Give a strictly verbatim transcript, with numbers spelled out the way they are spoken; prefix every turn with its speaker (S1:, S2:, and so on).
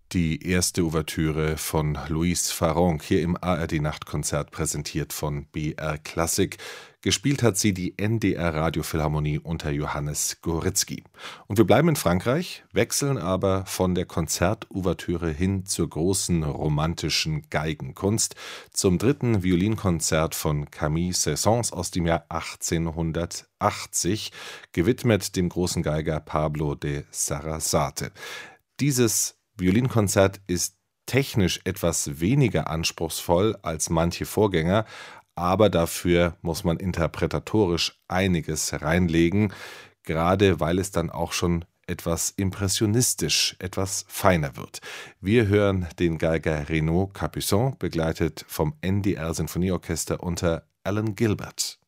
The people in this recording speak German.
S1: Die erste Ouvertüre von Louise Farrenc hier im A R D-Nachtkonzert, präsentiert von B R Klassik. Gespielt hat sie die N D R-Radiophilharmonie unter Johannes Gorizky. Und wir bleiben in Frankreich, wechseln aber von der Konzertouvertüre hin zur großen romantischen Geigenkunst, zum dritten Violinkonzert von Camille Saint-Saëns aus dem Jahr achtzehnhundertachtzig, gewidmet dem großen Geiger Pablo de Sarasate. Dieses Violinkonzert ist technisch etwas weniger anspruchsvoll als manche Vorgänger, aber dafür muss man interpretatorisch einiges reinlegen, gerade weil es dann auch schon etwas impressionistisch, etwas feiner wird. Wir hören den Geiger Renaud Capuçon, begleitet vom N D R Sinfonieorchester unter Alan Gilbert.